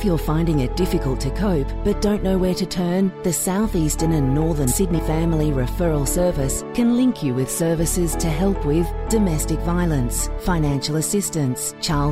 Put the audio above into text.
If you're finding it difficult to cope but don't know where to turn, the South Eastern and Northern Sydney Family Referral Service can link you with services to help with domestic violence, financial assistance, child